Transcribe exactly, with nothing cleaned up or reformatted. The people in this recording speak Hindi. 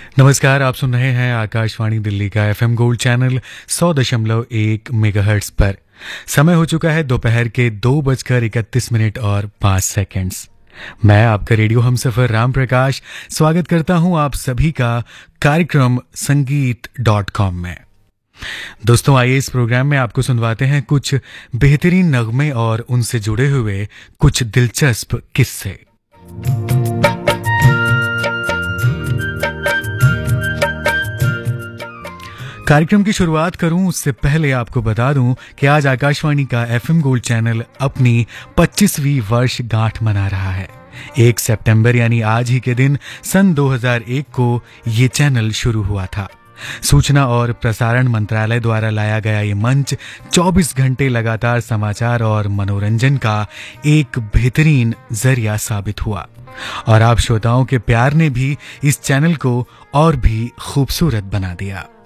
नमस्कार, आप सुन रहे हैं आकाशवाणी दिल्ली का एफएम गोल्ड चैनल सौ दशमलव एक मेगाहर्ट्ज पर। समय हो चुका है दोपहर के दो बजकर इकतीस मिनट और पाँच सेकंड्स। मैं आपका रेडियो हमसफर राम प्रकाश स्वागत करता हूं आप सभी का कार्यक्रम संगीत डॉट कॉम में। दोस्तों, आइए इस प्रोग्राम में आपको सुनवाते हैं कुछ बेहतरीन नगमे और उनसे जुड़े हुए कुछ दिलचस्प किस्से। कार्यक्रम की शुरुआत करूं उससे पहले आपको बता दूं कि आज आकाशवाणी का एफएम गोल्ड चैनल अपनी पच्चीसवीं वर्षगांठ मना रहा है। एक सितंबर यानी आज ही के दिन सन दो हज़ार एक को ये चैनल शुरू हुआ था। सूचना और प्रसारण मंत्रालय द्वारा लाया गया ये मंच चौबीस घंटे लगातार समाचार और मनोरंजन का एक बेहतरीन जरिया साबित हुआ और आप श्रोताओं के प्यार ने भी इस चैनल को और भी खूबसूरत बना दिया।